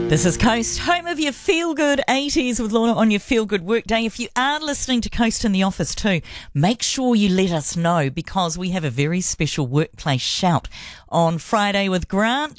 This is Coast, home of your feel-good 80s with Lorna on your feel-good workday. If you are listening to Coast in the office too, make sure you let us know because we have a very special workplace shout on Friday with Grant.